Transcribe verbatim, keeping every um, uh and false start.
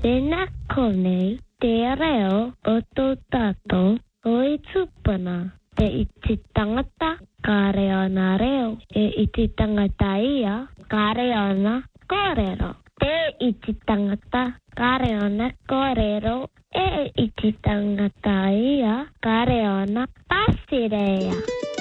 Renako nei te reo o tō tātou o i tūpuna. E iti tangata, ka reo na reo. E iti tangata ia, ka reo na kōrero. Te iti tangata, ka reo na kōrero. E iti tangata ia, ka reo na pasirea.